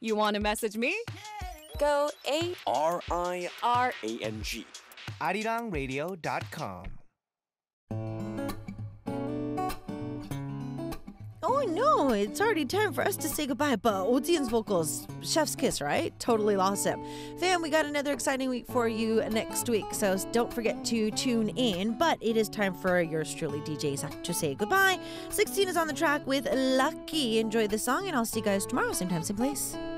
You want to message me? Go ARIRANG. arirang.radio.com. Oh no, it's already time for us to say goodbye, but Ojian's vocals, chef's kiss, right? Totally lost him. Fam, we got another exciting week for you next week, so don't forget to tune in. But it is time for yours truly, DJ Zach, to say goodbye. 16 is on the track with Lucky. Enjoy the song, and I'll see you guys tomorrow, same time, same place.